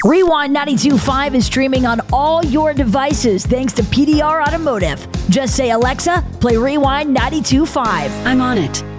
Rewind 92.5 is streaming on all your devices thanks to PDR Automotive. Just say, Alexa, play Rewind 92.5. I'm on it.